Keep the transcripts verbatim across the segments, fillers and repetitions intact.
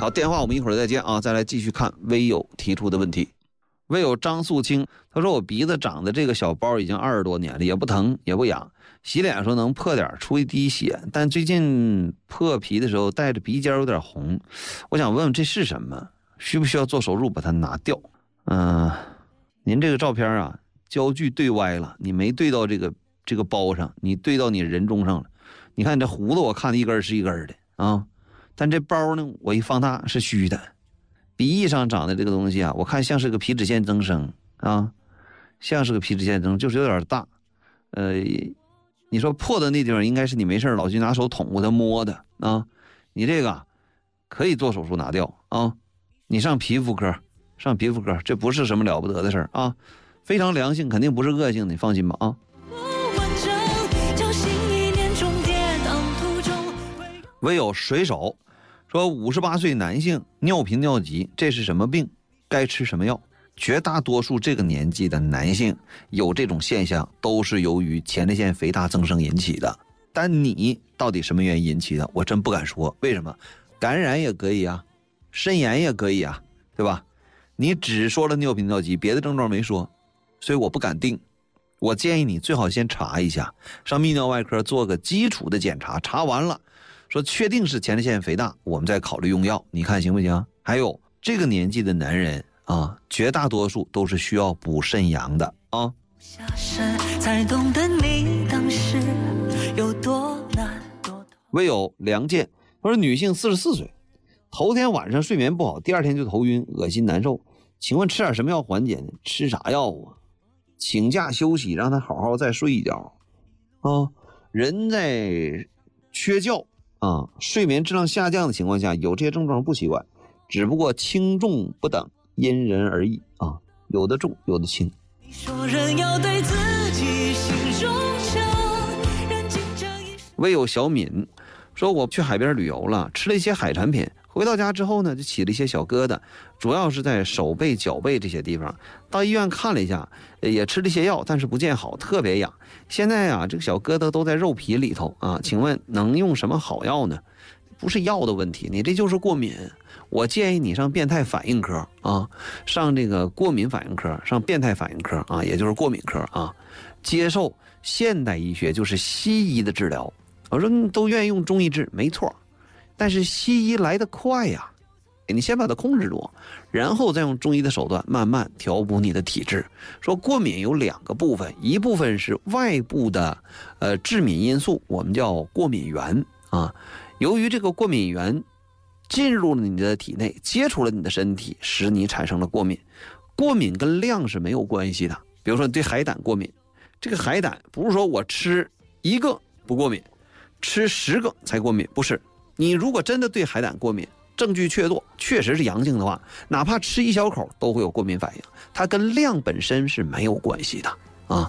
好，电话我们一会儿再接啊，再来继续看微友提出的问题。微友张素清，他说我鼻子长的这个小包已经二十多年了，也不疼也不痒，洗脸的时候能破点出一滴血，但最近破皮的时候带着鼻尖有点红，我想问问这是什么，需不需要做手术把它拿掉？嗯、呃，您这个照片啊，焦距对歪了，你没对到这个这个包上，你对到你人中上了。你看你这胡子，我看的一根是一根的啊，但这包呢，我一放大是虚的。鼻翼上长的这个东西啊，我看像是个皮脂腺增生啊，像是个皮脂腺增生，就是有点大。呃，你说破的那地方应该是你没事老去拿手捅过它摸的啊，你这个可以做手术拿掉啊，你上皮肤科，上皮肤科，这不是什么了不得的事儿啊，非常良性，肯定不是恶性的，你放心吧啊。唯有水手说，五十八岁男性尿频尿急，这是什么病？该吃什么药？绝大多数这个年纪的男性有这种现象，都是由于前列腺肥大增生引起的。但你到底什么原因引起的？我真不敢说。为什么？感染也可以啊，肾炎也可以啊，对吧？你只说了尿频尿急，别的症状没说，所以我不敢定。我建议你最好先查一下，上泌尿外科做个基础的检查，查完了说确定是前列腺肥大，我们再考虑用药，你看行不行？还有这个年纪的男人啊，绝大多数都是需要补肾阳的啊。才懂得你当时有多难多唯有梁健，他说女性四十四岁，头天晚上睡眠不好，第二天就头晕恶心难受，请问吃点什么药缓解呢？吃啥药啊？请假休息，让他好好再睡一觉啊。人在缺觉啊，睡眠质量下降的情况下，有这些症状不奇怪，只不过轻重不等，因人而异啊，有的重，有的轻。唯有小敏说，我去海边旅游了，吃了一些海产品，回到家之后呢，就起了一些小疙瘩，主要是在手背、脚背这些地方。到医院看了一下，也吃了一些药，但是不见好，特别痒。现在啊，这个小疙瘩都在肉皮里头啊，请问能用什么好药呢？不是药的问题，你这就是过敏。我建议你上变态反应科啊，上这个过敏反应科，上变态反应科啊，也就是过敏科啊，接受现代医学，就是西医的治疗。我说你都愿意用中医治，没错，但是西医来得快呀，你先把它控制住，然后再用中医的手段慢慢调补你的体质。说过敏有两个部分，一部分是外部的呃致敏因素，我们叫过敏源啊。由于这个过敏源进入了你的体内，接触了你的身体，使你产生了过敏。过敏跟量是没有关系的。比如说你对海胆过敏，这个海胆不是说我吃一个不过敏，吃十个才过敏，不是。你如果真的对海胆过敏，证据确凿，确实是阳性的话，哪怕吃一小口都会有过敏反应，它跟量本身是没有关系的啊。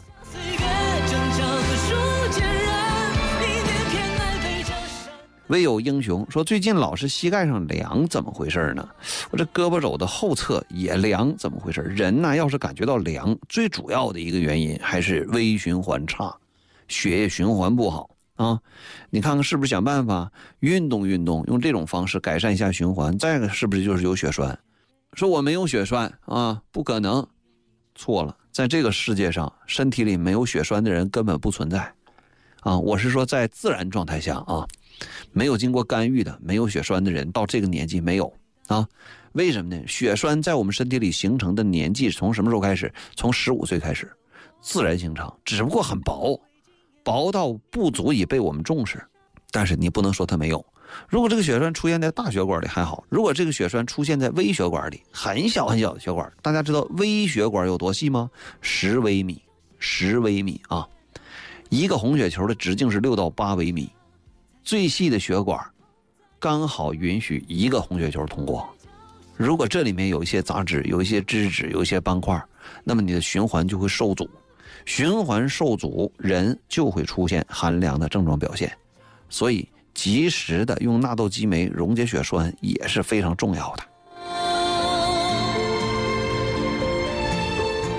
唯有英雄说，最近老是膝盖上凉，怎么回事呢？我这胳膊肘的后侧也凉，怎么回事？人呢，要是感觉到凉，最主要的一个原因还是微循环差，血液循环不好啊。你看看是不是想办法运动运动，用这种方式改善一下循环。再一个，是不是就是有血栓？说我没有血栓啊，不可能，错了。在这个世界上，身体里没有血栓的人根本不存在啊。我是说在自然状态下啊，没有经过干预的，没有血栓的人到这个年纪没有啊。为什么呢？血栓在我们身体里形成的年纪从什么时候开始？从十五岁开始，自然形成，只不过很薄，薄到不足以被我们重视。但是你不能说它没有。如果这个血栓出现在大血管里还好，如果这个血栓出现在微血管里，很小很小的血管，大家知道微血管有多细吗？十微米，十微米啊！一个红血球的直径是六到八微米，最细的血管刚好允许一个红血球通过。如果这里面有一些杂质，有一些脂质，有一些斑块，那么你的循环就会受阻，循环受阻，人就会出现寒凉的症状表现。所以及时的用纳豆激酶溶解血栓也是非常重要的。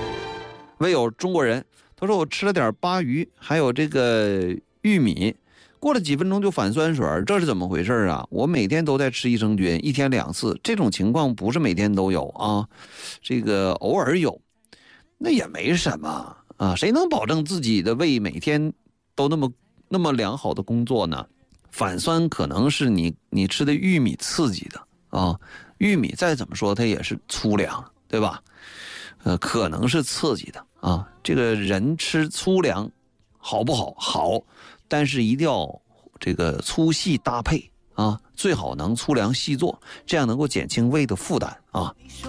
唯有中国人，他说我吃了点鲅鱼还有这个玉米， 过了几分钟就反酸水，这是怎么回事啊？我每天都在吃益生菌，一天两次，这种情况不是每天都有啊，这个偶尔有，那也没什么啊，谁能保证自己的胃每天都那么那么良好的工作呢？反酸可能是你你吃的玉米刺激的啊，玉米再怎么说它也是粗粮，对吧？呃，可能是刺激的啊。这个人吃粗粮好不好？好，但是一定要这个粗细搭配啊，最好能粗粮细做，这样能够减轻胃的负担啊。